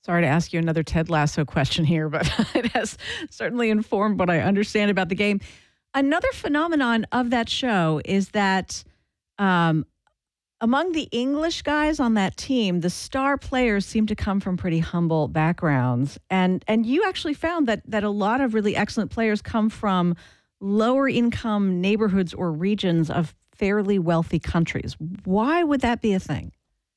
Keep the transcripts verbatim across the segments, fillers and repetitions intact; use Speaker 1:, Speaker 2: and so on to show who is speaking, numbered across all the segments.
Speaker 1: Sorry to ask you another Ted Lasso question here, but it has certainly informed what I understand about the game. Another phenomenon of that show is that um, among the English guys on that team, the star players seem to come from pretty humble backgrounds. And and you actually found that that a lot of really excellent players come from lower income neighborhoods or regions of fairly wealthy countries. Why would that be a thing?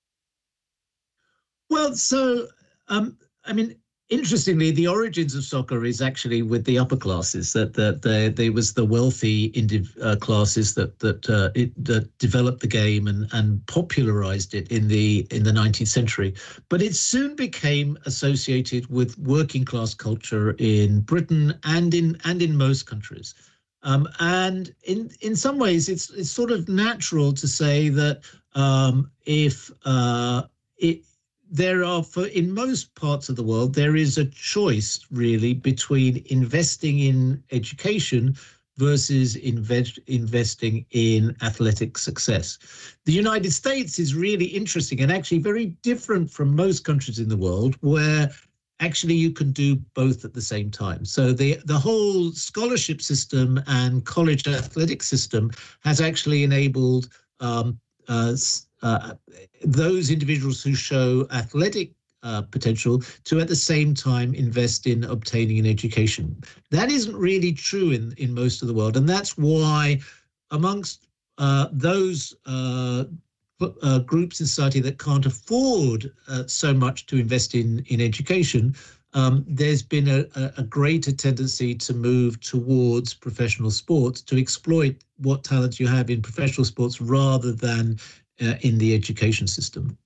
Speaker 2: Well, so, um, I mean, interestingly, the origins of soccer is actually with the upper classes. That that there there was the wealthy indiv- uh, classes that that uh, it, that developed the game and and popularized it in the in the nineteenth century. But it soon became associated with working class culture in Britain and in and in most countries. Um, and in in some ways, it's it's sort of natural to say that um, if uh, it there are, for in most parts of the world, there is a choice really between investing in education versus invest, investing in athletic success. The United States is really interesting and actually very different from most countries in the world, where actually you can do both at the same time. So the the whole scholarship system and college athletic system has actually enabled um, uh, uh, those individuals who show athletic uh, potential to at the same time invest in obtaining an education. That isn't really true in, in most of the world. And that's why amongst uh, those uh, uh, groups in society that can't afford uh, so much to invest in, in education, um, there's been a, a greater tendency to move towards professional sports, to exploit what talent you have in professional sports rather than uh, in the education system.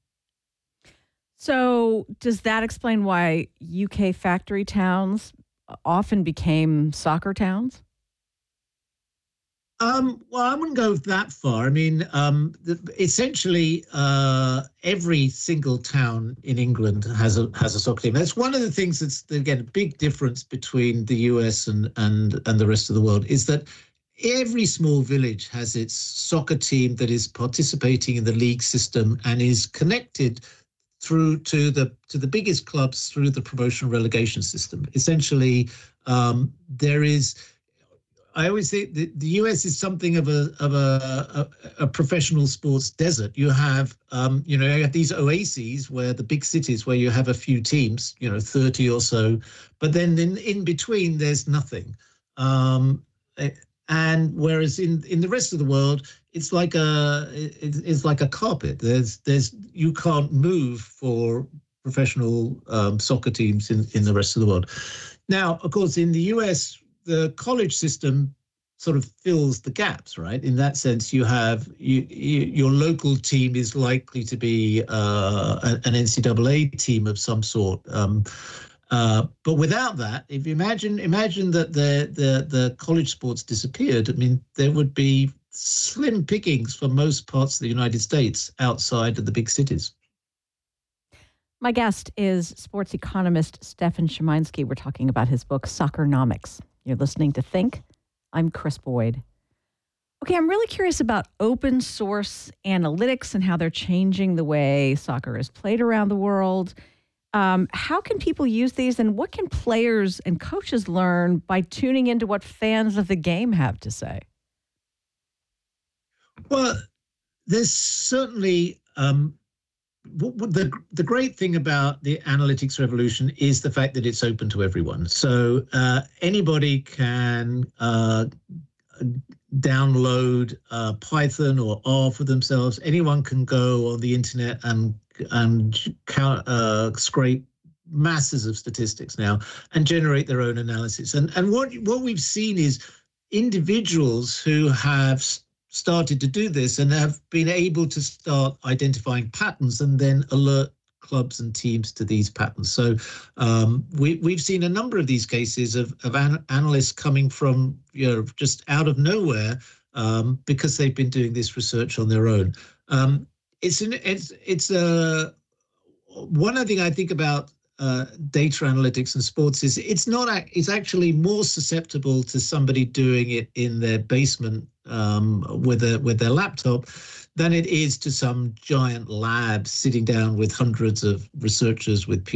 Speaker 1: So does that explain why U K factory towns often became soccer towns?
Speaker 2: Um, well, I wouldn't go that far. I mean, um, the, essentially, uh, every single town in England has a has a soccer team. That's one of the things that's, again, a big difference between the U S and and and the rest of the world, is that every small village has its soccer team that is participating in the league system and is connected through to the to the biggest clubs through the promotion relegation system. Essentially, um, there is. I always think the, the U S is something of a of a, a, a professional sports desert. You have, um, you know, you have these oases where the big cities where you have a few teams, you know, thirty or so, but then in, in between there's nothing. Um, and whereas in, in the rest of the world, it's like a it's like a carpet. There's there's you can't move for professional um, soccer teams in, in the rest of the world. Now, of course, in the U S, the college system sort of fills the gaps, right? In that sense, you have you, you, your local team is likely to be uh, an N C double A team of some sort. Um, uh, but without that, if you imagine imagine that the, the the college sports disappeared, I mean, there would be slim pickings for most parts of the United States outside of the big cities.
Speaker 1: My guest is sports economist Stefan Szymański. We're talking about his book, Soccernomics. You're listening to Think. I'm Chris Boyd. Okay, I'm really curious about open source analytics and how they're changing the way soccer is played around the world. Um, how can people use these, and what can players and coaches learn by tuning into what fans of the game have to say?
Speaker 2: Well, there's certainly um, the the great thing about the analytics revolution is the fact that it's open to everyone. So uh, anybody can uh, download uh, Python or R for themselves. Anyone can go on the internet and and count, uh, scrape masses of statistics now and generate their own analysis. And and what what we've seen is individuals who have started to do this and have been able to start identifying patterns and then alert clubs and teams to these patterns. So um, we, we've seen a number of these cases of, of an, analysts coming from, you know, just out of nowhere um, because they've been doing this research on their own. Um, it's an, it's it's a one other thing I think about uh, data analytics and sports is it's not it's actually more susceptible to somebody doing it in their basement um, with a with their laptop than it is to some giant lab sitting down with hundreds of researchers with